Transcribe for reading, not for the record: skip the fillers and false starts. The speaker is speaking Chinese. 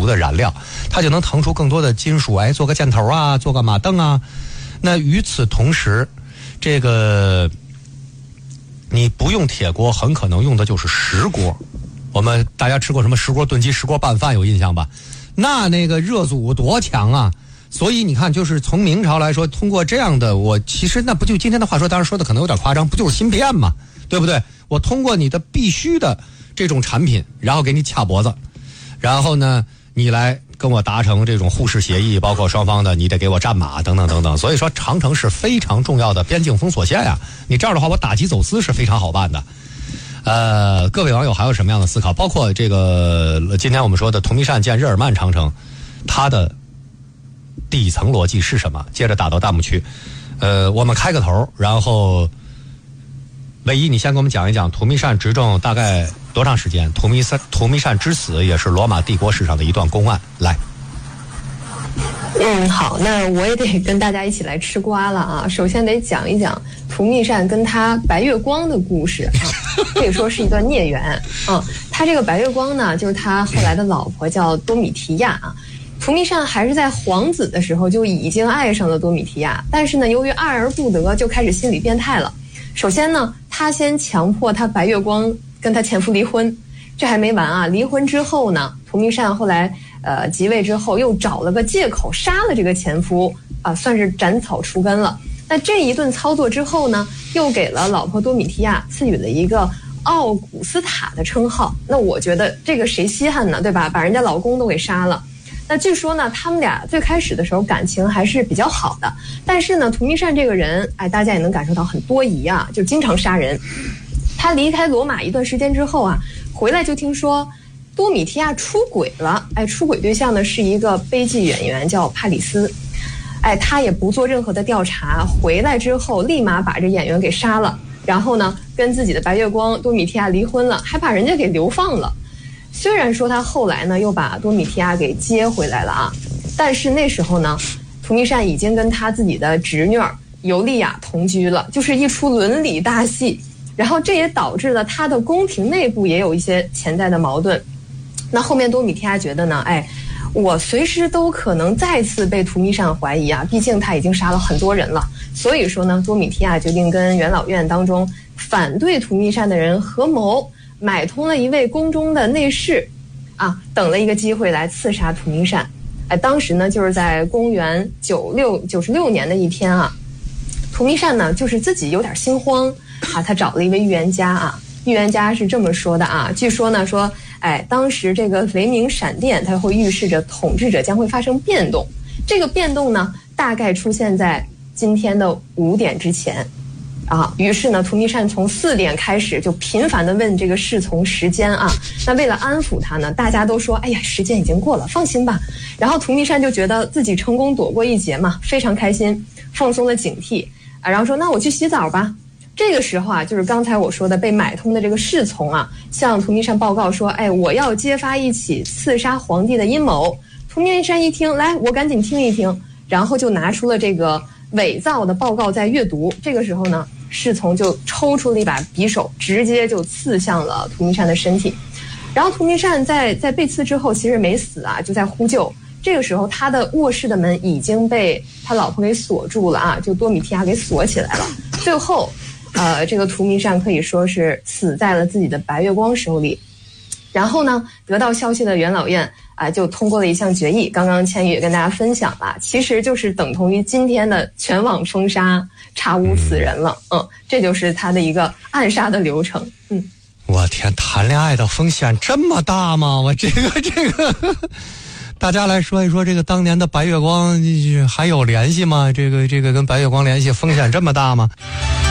的染料，它就能腾出更多的金属，做个箭头啊，做个马镫啊。那与此同时，这个你不用铁锅，很可能用的就是石锅。我们大家吃过什么石锅炖鸡、石锅拌饭有印象吧？那个热阻多强啊！所以你看，就是从明朝来说，通过这样的，我其实那不就今天的话说，当然说的可能有点夸张，不就是芯片嘛，对不对？我通过你的必须的这种产品，然后给你卡脖子，然后呢，你来跟我达成这种互市协议，包括双方的你得给我战马等等等等。所以说，长城是非常重要的边境封锁线呀。你这样的话，我打击走私是非常好办的。各位网友还有什么样的思考？包括这个今天我们说的图密善建日耳曼长城，它的底层逻辑是什么？接着打到弹幕区。我们开个头，然后唯一你先给我们讲一讲图密善执政大概多长时间？图密善之死也是罗马帝国史上的一段公案。来。 好，那我也得跟大家一起来吃瓜了啊！首先得讲一讲图密善跟他白月光的故事啊，可以说是一段孽缘。他这个白月光呢，就是他后来的老婆叫多米提亚啊。图密善还是在皇子的时候就已经爱上了多米提亚，但是呢，由于爱而不得，就开始心理变态了。首先呢，他先强迫他白月光跟他前夫离婚，这还没完啊！离婚之后呢，图密善后来即位之后又找了个借口杀了这个前夫啊，算是斩草除根了。那这一顿操作之后呢，又给了老婆多米提亚赐予了一个奥古斯塔的称号。那我觉得这个谁稀罕呢，对吧？把人家老公都给杀了。那据说呢，他们俩最开始的时候感情还是比较好的，但是呢，图密善这个人，大家也能感受到很多疑啊，就经常杀人。他离开罗马一段时间之后啊，回来就听说多米提亚出轨了。出轨对象呢是一个悲剧演员叫帕里斯。他也不做任何的调查，回来之后立马把这演员给杀了，然后呢跟自己的白月光多米提亚离婚了，还把人家给流放了。虽然说他后来呢又把多米提亚给接回来了啊，但是那时候呢，图密善已经跟他自己的侄女尤利亚同居了，就是一出伦理大戏。然后这也导致了他的宫廷内部也有一些潜在的矛盾。那后面多米提亚觉得呢，我随时都可能再次被图密善怀疑啊，毕竟他已经杀了很多人了。所以说呢，多米提亚决定跟元老院当中反对图密善的人合谋，买通了一位宫中的内侍啊，等了一个机会来刺杀图密善。当时呢就是在公元96年的一天啊，图密善呢就是自己有点心慌啊，他找了一位预言家啊，预言家是这么说的啊，据说呢说，当时这个雷鸣闪电它会预示着统治者将会发生变动，这个变动呢大概出现在今天的5点之前啊。于是呢，图密善从4点开始就频繁地问这个侍从时间啊。那为了安抚他呢，大家都说，时间已经过了，放心吧。然后图密善就觉得自己成功躲过一劫嘛，非常开心，放松了警惕啊，然后说那我去洗澡吧。这个时候啊，就是刚才我说的被买通的这个侍从啊，向图密善报告说，我要揭发一起刺杀皇帝的阴谋。图密善一听，来，我赶紧听一听，然后就拿出了这个伪造的报告在阅读。这个时候呢，侍从就抽出了一把匕首，直接就刺向了图密善的身体。然后图密善在被刺之后其实没死啊，就在呼救。这个时候他的卧室的门已经被他老婆给锁住了啊，就多米提亚给锁起来了。最后这个图密善可以说是死在了自己的白月光手里。然后呢，得到消息的元老院就通过了一项决议，刚刚千羽也跟大家分享了，其实就是等同于今天的全网封杀，查无此人了。这就是他的一个暗杀的流程。 我天，谈恋爱的风险这么大吗？我这个大家来说一说，这个当年的白月光还有联系吗？这个跟白月光联系风险这么大吗？